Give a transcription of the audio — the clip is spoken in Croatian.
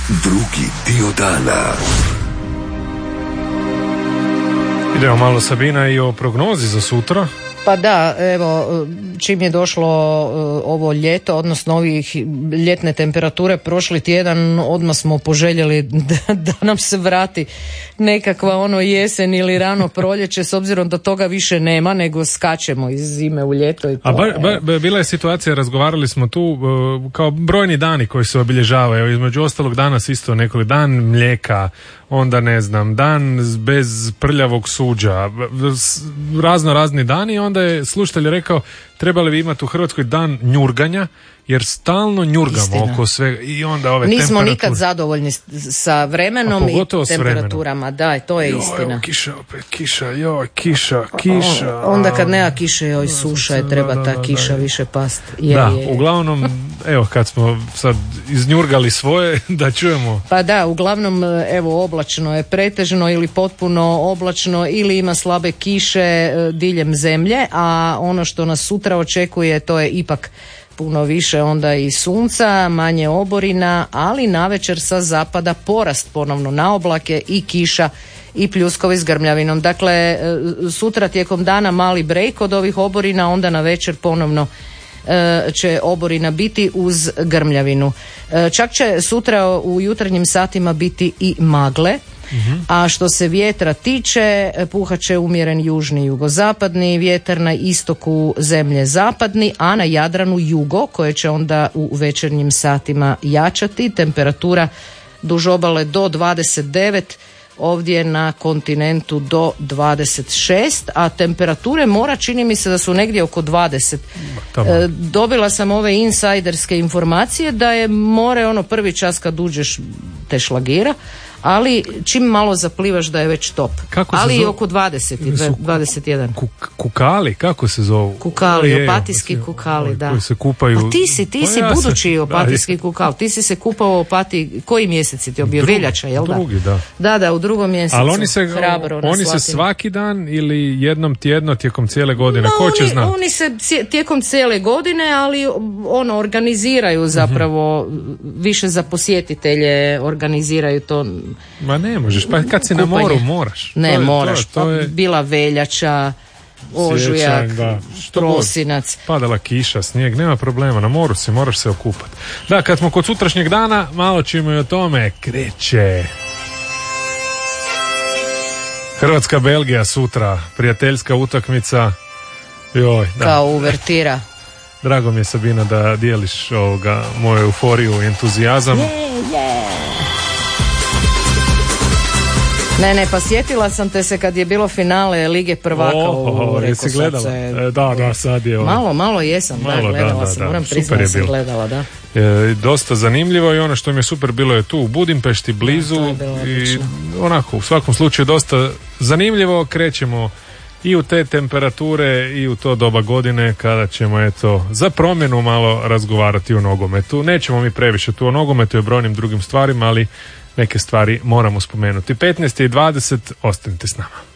Drugi dio dana. Idemo malo, Sabina, i o prognozi za sutra. Pa da, evo, čim je došlo ovo ljeto, odnosno ovih ljetne temperature prošli tjedan, odmah smo poželjeli da nam se vrati nekakva jesen ili rano proljeće, s obzirom da toga više nema, nego skačemo iz zime u ljeto. I to, bila je situacija, razgovarali smo tu, kao brojni dani koji se obilježavaju, između ostalog danas isto nekoliko, dan mlijeka, onda ne znam, dan bez prljavog suđa, razni dani. Onda je slušatelj rekao, trebali bi imati u Hrvatskoj dan njurganja, jer stalno njurgamo oko svega. I onda ove nismo temperature nikad zadovoljni sa vremenom i temperaturama. Da, to je istina. Kiša opet, kiša. Onda kad nema kiše, suša je, treba ta kiša više past. Uglavnom, evo, kad smo sad iznjurgali svoje, da čujemo. Pa da, uglavnom, evo, oblačno je, pretežno ili potpuno oblačno, ili ima slabe kiše diljem zemlje, a ono što nas sutra očekuje, to je ipak puno više onda i sunca, manje oborina, ali navečer sa zapada porast ponovno na oblake i kiša i pljuskovi s grmljavinom. Dakle, sutra tijekom dana mali break od ovih oborina, onda na večer ponovno će oborina biti uz grmljavinu. Čak će sutra u jutarnjim satima biti i magle. A što se vjetra tiče, puhat će umjeren južni jugozapadni vjetar, na istoku zemlje zapadni, a na Jadranu jugo, koje će onda u večernjim satima jačati. Temperatura duž obale do 29, ovdje na kontinentu do 26, a temperature mora, čini mi se da su negdje oko 20. Dobila sam ove insajderske informacije da je more prvi čas kad uđeš te šlagira, ali čim malo zaplivaš da je već top. Ali i oko 20, 21. Kukali, kako se zovu? Kukali, opatijski kukali, da. Koji se kupaju. Pa ti si budući opatijski kukal. Ti si se kupao u Opatiji, koji mjesec si ti obio? Veljača, jel da? Drugi, da. Da, u drugom mjesecu. Ali oni se svaki dan ili jednom tjedno tijekom cijele godine? Ko će znati? Oni se tijekom cijele godine, ali organiziraju zapravo više za posjetitelje, organiziraju to. Ma ne možeš, pa kad si na moru moraš. Ne, moraš, pa bila veljača, ožujak, prosinac. Padala kiša, snijeg, nema problema, na moru si, moraš se okupati. Da, kad smo kod sutrašnjeg dana, malo ćemo i o tome. Kreće Hrvatska-Belgija sutra, prijateljska utakmica. Kao uvertira. Drago mi je, Sabina, da dijeliš moju euforiju i entuzijazam. Ne, pa sjetila sam te se kad je bilo finale Lige prvaka. Jesi gledala? Da, sad je Malo jesam, gledala sam, moram priznati da sam gledala, da. Dosta zanimljivo, i ono što mi je super bilo je tu u Budimpešti, blizu, i onako, u svakom slučaju dosta zanimljivo. Krećemo i u te temperature i u to doba godine kada ćemo za promjenu malo razgovarati o nogometu. Nećemo mi previše tu o nogometu i o brojnim drugim stvarima, ali neke stvari moramo spomenuti. 15:20, ostanite s nama.